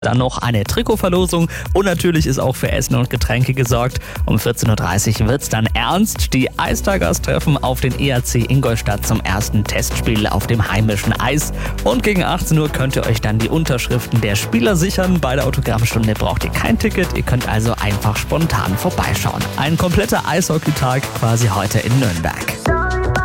Dann noch eine Trikotverlosung und natürlich ist auch für Essen und Getränke gesorgt. Um 14.30 Uhr wird's dann ernst. Die Ice Tigers treffen auf den EAC Ingolstadt zum ersten Testspiel auf dem heimischen Eis. Und gegen 18 Uhr könnt ihr euch dann die Unterschriften der Spieler sichern. Bei der Autogrammstunde braucht ihr kein Ticket. Ihr könnt also einfach spontan vorbeischauen. Ein kompletter Eishockeytag quasi heute in Nürnberg.